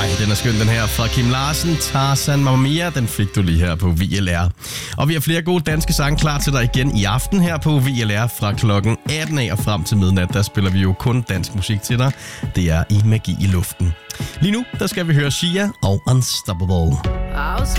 Ej, den er skøn, den her fra Kim Larsen. Tarzan Mamma Mia, den fik du lige her på VLR. Og vi har flere gode danske sange klar til dig igen i aften her på VLR fra klokken 18 af og frem til midnat. Der spiller vi jo kun dansk musik til dig. Det er i Magi i luften. Lige nu, der skal vi høre Sia og Unstoppable.